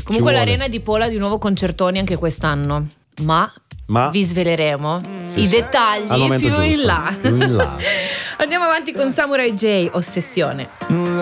Comunque vuole. l'Arena di Pola di nuovo concertoni anche quest'anno, ma vi sveleremo i dettagli al momento più giusto. in là. Più in là. Andiamo avanti con Samurai J, Ossessione.